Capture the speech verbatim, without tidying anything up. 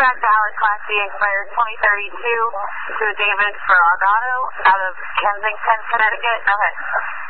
contract hours Class C expires twenty thirty-two to David Ferragato out of Kensington, Connecticut. Okay.